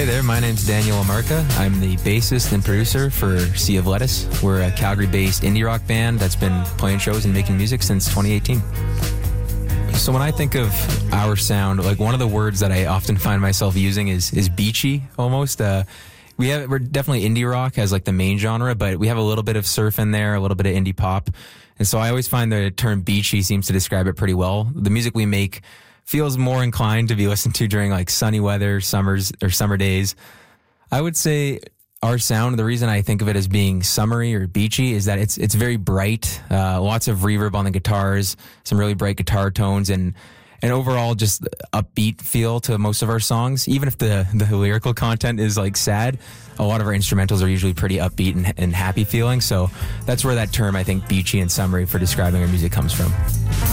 there, my name's Daniel Amarca. I'm the bassist and producer for Sea of Lettuce. We're a Calgary-based indie rock band that's been playing shows and making music since 2018. So when I think of our sound, like one of the words that I often find myself using is beachy, almost. We're definitely indie rock as like the main genre, but we have a little bit of surf in there, a little bit of indie pop. And so I always find the term beachy seems to describe it pretty well. The music we make feels more inclined to be listened to during like sunny weather, summers or summer days. I would say our sound, the reason I think of it as being summery or beachy is that it's very bright, lots of reverb on the guitars, some really bright guitar tones, and overall just upbeat feel to most of our songs. Even if the lyrical content is like sad, a lot of our instrumentals are usually pretty upbeat and happy feeling. So that's where that term, I think, beachy and summery for describing our music comes from.